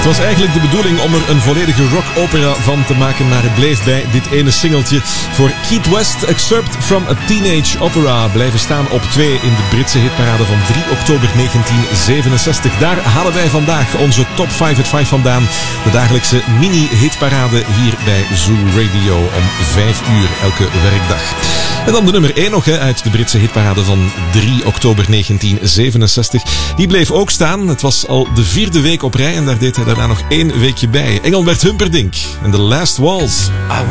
was eigenlijk de bedoeling om er een volledige rock-opera van te maken, maar het bleef bij dit ene singeltje. Voor Keith West, Excerpt from a Teenage Opera, blijven staan op 2 in de Britse hitparade van 3 oktober 1967. Daar halen wij vandaag onze Top 5 at 5 vandaan. De dagelijkse mini-hitparade hier bij Zoo Radio om 5 uur elke werkdag. En dan de nummer 1 nog uit de Britse hitparade van 3 oktober 1967. Die bleef ook staan. Het was al de 4e week op rij en daar deed hij daarna nog 1 weekje bij. Engelbert Humperdinck en The Last Waltz.